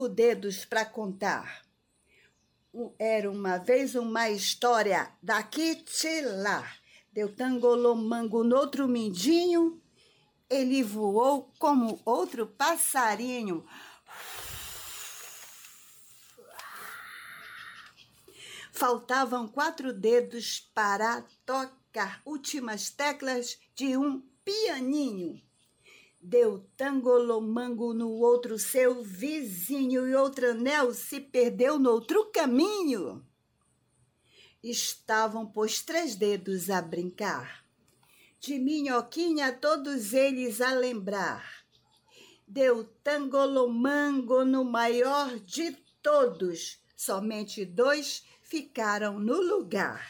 Dedos para contar. Era uma vez uma história daqui de lá. Deu tangolomango no outro mindinho, ele voou como outro passarinho. Faltavam 4 dedos para tocar últimas teclas de um pianinho. Deu tangolomango no outro seu vizinho e outro anel se perdeu no outro caminho. Estavam, pois, 3 dedos a brincar, de minhoquinha todos eles a lembrar. Deu tangolomango no maior de todos, somente 2 ficaram no lugar.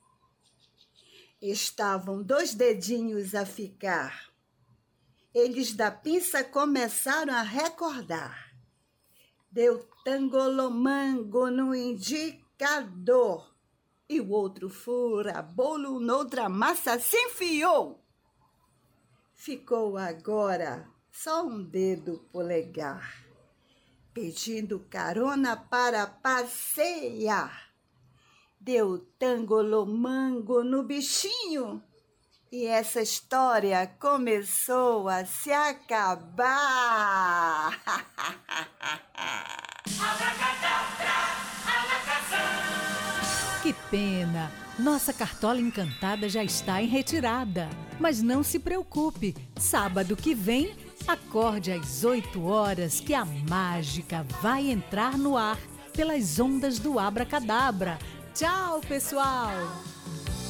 Estavam 2 dedinhos a ficar. Eles da pinça começaram a recordar. Deu tangolomango no indicador e o outro fura-bolo noutra massa se enfiou. Ficou agora só um dedo polegar, pedindo carona para passear. Deu tangolomango no bichinho e essa história começou a se acabar. Que pena! Nossa cartola encantada já está em retirada. Mas não se preocupe, sábado que vem, acorde às 8 horas que a mágica vai entrar no ar pelas ondas do Abracadabra. Tchau, pessoal!